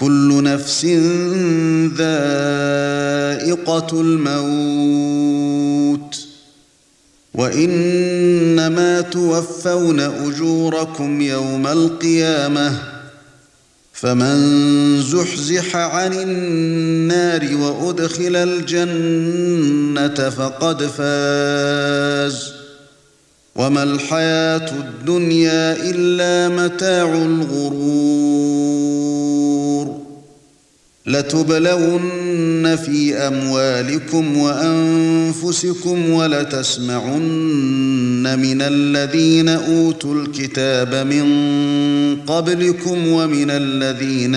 كل نفس ذائقة الموت وإنما توفون أجوركم يوم القيامة فمن زحزح عن النار وأدخل الجنة فقد فاز وما الحياة الدنيا إلا متاع الغرور لتبلون في أموالكم وأنفسكم ولتسمعن من الذين أوتوا الكتاب من قبلكم ومن الذين